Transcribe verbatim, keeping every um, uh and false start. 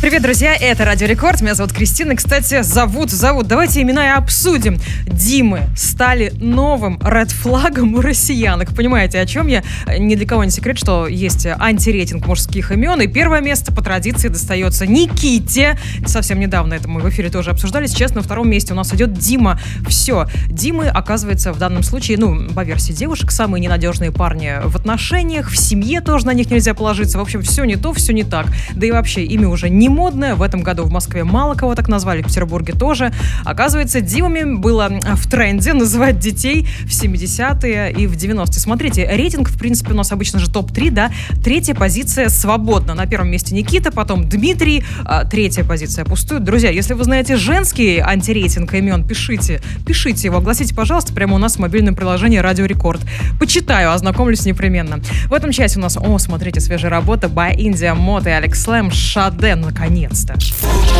Привет, друзья, это Радио Рекорд, меня зовут Кристина. Кстати, зовут, зовут, давайте имена и обсудим. Димы стали новым ред-флагом у россиянок. Понимаете, о чем я? Ни для кого не секрет, что есть антирейтинг мужских имен, и первое место по традиции достается Никите. Совсем недавно это мы в эфире тоже обсуждали. Сейчас на втором месте у нас идет Дима. Все, Димы, оказывается, в данном случае, ну, по версии девушек, самые ненадежные парни в отношениях, в семье тоже на них нельзя положиться. В общем, все не то, все не так. Да и вообще, имя уже не модное. В этом году в Москве мало кого так назвали, в Петербурге тоже. Оказывается, Димами было в тренде называть детей в семидесятые и в девяностые. Смотрите, рейтинг, в принципе, у нас обычно же топ три, да? Третья позиция свободна. На первом месте Никита, потом Дмитрий, а третья позиция пустует. Друзья, если вы знаете женский антирейтинг имен, пишите. Пишите его, огласите, пожалуйста, прямо у нас в мобильном приложении Радио Рекорд. Почитаю, ознакомлюсь непременно. В этом часе у нас, о, смотрите, свежая работа by India Mode и Alex Slam «Шаде», наконец-то.